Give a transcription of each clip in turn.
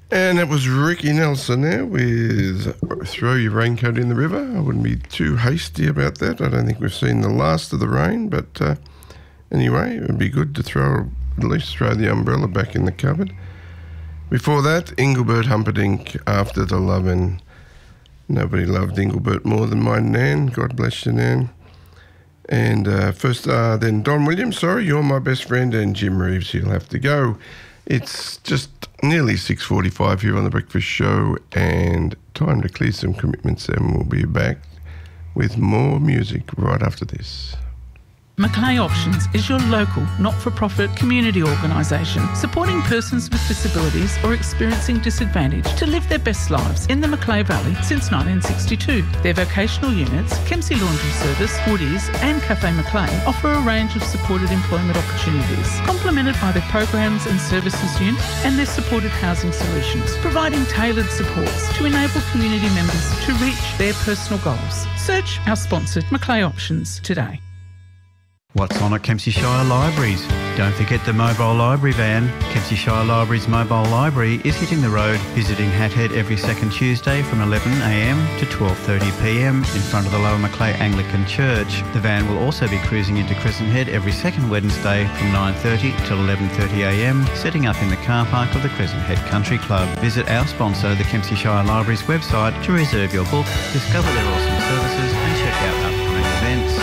And that was Ricky Nelson there with Throw Your Raincoat in the River. I wouldn't be too hasty about that. I don't think we've seen the last of the rain, but anyway, it would be good to at least throw the umbrella back in the cupboard. Before that, Engelbert Humperdinck, After the Lovin'. Nobody loved Engelbert more than my Nan. God bless you, Nan. And then Don Williams, You're My Best Friend, and Jim Reeves, He'll Have to Go. It's just nearly 6:45 here on The Breakfast Show, and time to clear some commitments, and we'll be back with more music right after this. Macleay Options is your local, not-for-profit community organisation supporting persons with disabilities or experiencing disadvantage to live their best lives in the Macleay Valley since 1962. Their vocational units, Kempsey Laundry Service, Woodies and Cafe Macleay offer a range of supported employment opportunities, complemented by their programs and services unit and their supported housing solutions, providing tailored supports to enable community members to reach their personal goals. Search our sponsored Macleay Options today. What's on at Kempsey Shire Libraries? Don't forget the mobile library van. Kempsey Shire Libraries Mobile Library is hitting the road, visiting Hathead every second Tuesday from 11am to 12:30pm in front of the Lower Macleay Anglican Church. The van will also be cruising into Crescent Head every second Wednesday from 9:30 till 11:30am, setting up in the car park of the Crescent Head Country Club. Visit our sponsor, the Kempsey Shire Libraries website, to reserve your book, discover their awesome services and check out upcoming events.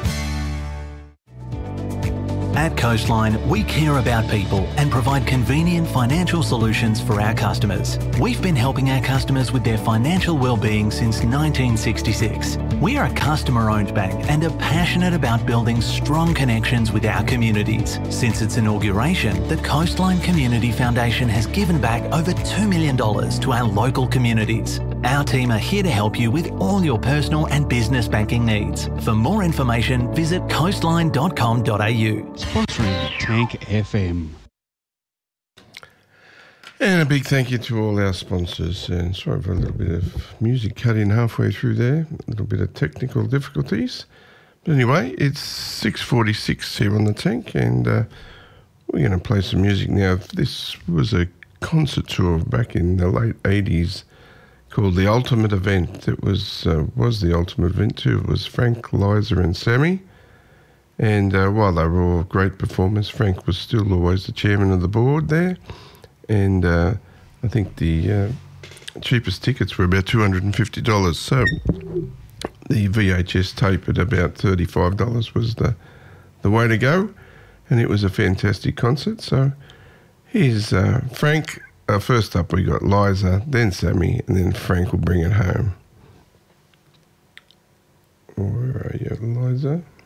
At Coastline, we care about people and provide convenient financial solutions for our customers. We've been helping our customers with their financial well-being since 1966. We are a customer-owned bank and are passionate about building strong connections with our communities. Since its inauguration, the Coastline Community Foundation has given back over $2 million to our local communities. Our team are here to help you with all your personal and business banking needs. For more information, visit coastline.com.au. Sponsoring Tank FM. And a big thank you to all our sponsors. And sorry for a little bit of music cut in halfway through there. A little bit of technical difficulties. But anyway, it's 6:46 here on the Tank, and we're going to play some music now. This was a concert tour back in the late 80s called The Ultimate Event. It was the Ultimate Event too. It was Frank, Liza and Sammy. And while they were all great performers, Frank was still always the chairman of the board there. And I think the cheapest tickets were about $250. So the VHS tape at about $35 was the way to go. And it was a fantastic concert. So here's Frank. First up we got Liza, then Sammy, and then Frank will bring it home. Where are you, Liza?